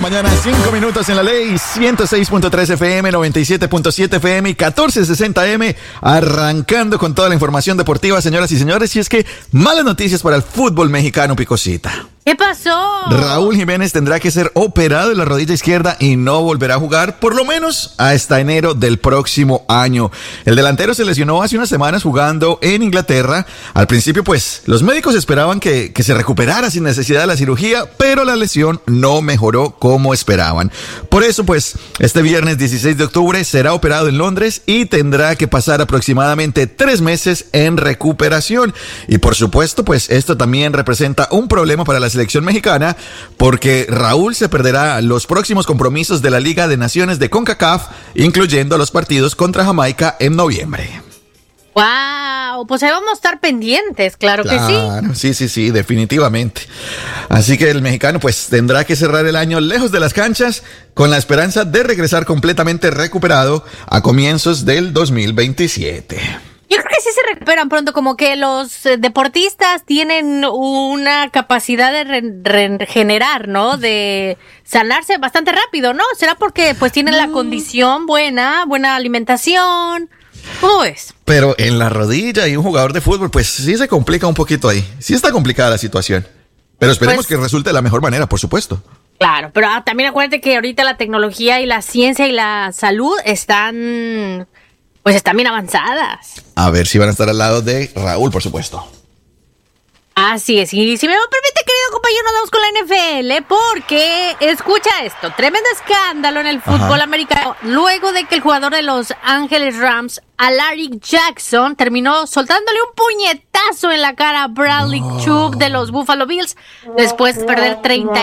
mañana, 5 minutos en la ley, 106.3 FM, 97.7 FM y 1460 M, arrancando con toda la información deportiva, señoras y señores, y es que malas noticias para el fútbol mexicano, Picosita. ¿Qué pasó? Raúl Jiménez tendrá que ser operado de la rodilla izquierda y no volverá a jugar por lo menos hasta enero del próximo año. El delantero se lesionó hace unas semanas jugando en Inglaterra. Al principio, pues, los médicos esperaban que se recuperara sin necesidad de la cirugía, pero la lesión no mejoró como esperaban. Por eso, pues, este viernes 16 de octubre será operado en Londres y tendrá que pasar aproximadamente 3 meses en recuperación. Y por supuesto, pues, esto también representa un problema para la selección mexicana, porque Raúl se perderá los próximos compromisos de la Liga de Naciones de CONCACAF, incluyendo los partidos contra Jamaica en noviembre. ¡Wow! Pues ahí vamos a estar pendientes, claro que sí. Sí, definitivamente. Así que el mexicano pues tendrá que cerrar el año lejos de las canchas con la esperanza de regresar completamente recuperado a comienzos del 2027. Yo creo que sí se recuperan pronto, como que los deportistas tienen una capacidad de regenerar, ¿no? De sanarse bastante rápido, ¿no? ¿Será porque pues tienen la condición buena alimentación? ¿Cómo ves? Pero en la rodilla y un jugador de fútbol, pues sí se complica un poquito ahí. Sí está complicada la situación. Pero esperemos que resulte de la mejor manera, por supuesto. Claro, pero también acuérdate que ahorita la tecnología y la ciencia y la salud están bien avanzadas. A ver si van a estar al lado de Raúl, por supuesto. Así es, y si me lo permite, querido compañero, nos vamos con la NFL porque, escucha esto, tremendo escándalo en el fútbol americano, luego de que el jugador de Los Ángeles Rams, Alaric Jackson, terminó soltándole un puñetazo en la cara a Bradley Chubb de los Buffalo Bills, después de perder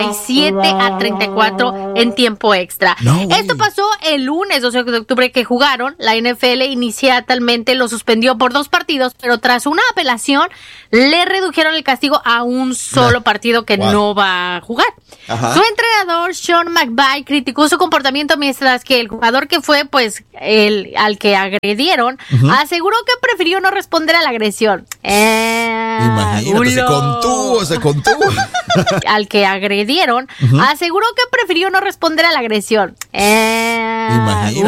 37-34 en tiempo extra. Esto pasó el lunes 12 de octubre que jugaron. La NFL inicialmente lo suspendió por 2 partidos, pero tras una apelación le redujeron el castigo a un solo partido que no va a jugar. Su entrenador, Sean McVay, criticó su comportamiento mientras que el jugador que fue, pues, al que agredieron, aseguró que prefirió no responder a la agresión. Imagínate, se contuvo. Al que agredieron, aseguró que prefirió no responder a la agresión. Imagínate.